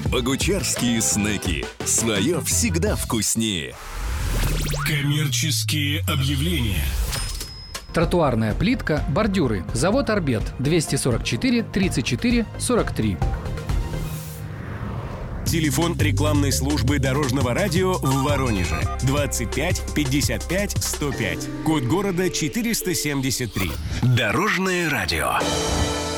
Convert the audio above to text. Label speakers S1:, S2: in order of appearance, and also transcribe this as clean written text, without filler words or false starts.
S1: Богучарские снеки. Свое всегда вкуснее.
S2: Коммерческие объявления.
S3: Тротуарная плитка, бордюры. Завод «Орбет». 244 34 43.
S2: Телефон рекламной службы Дорожного радио в Воронеже. 25 55 105. Код города 473.
S1: Дорожное радио.